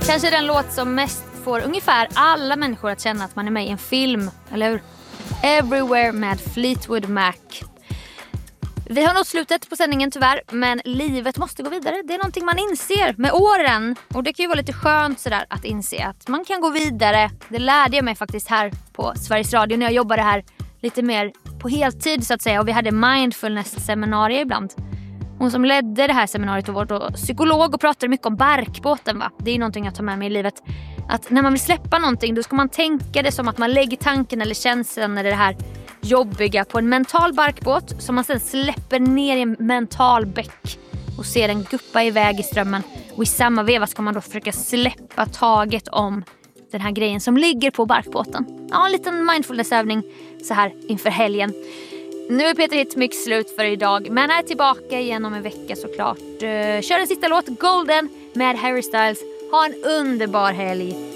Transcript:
Kanske den låt som mest får ungefär alla människor att känna att man är med i en film, eller hur? Everywhere med Fleetwood Mac. Vi har nått slutet på sändningen tyvärr, men livet måste gå vidare. Det är någonting man inser med åren. Och det kan ju vara lite skönt sådär att inse att man kan gå vidare. Det lärde jag mig faktiskt här på Sveriges Radio när jag jobbade här lite mer på heltid så att säga. Och vi hade mindfulness-seminarier ibland. Hon som ledde det här seminariet var då psykolog och pratade mycket om barkbåten, va? Det är någonting jag tar med mig i livet. Att när man vill släppa någonting, då ska man tänka det som att man lägger tanken eller känslan eller det här jobbiga på en mental barkbåt som man sen släpper ner i en mental bäck och ser den guppa iväg i strömmen. Och i samma veva ska man då försöka släppa taget om den här grejen som ligger på barkbåten. Ja, en liten mindfulnessövning så här inför helgen. Nu är Peter Hitmix slut för idag, men är tillbaka igen om en vecka såklart. Kör en sista låt, Golden med Harry Styles. Ha en underbar helg.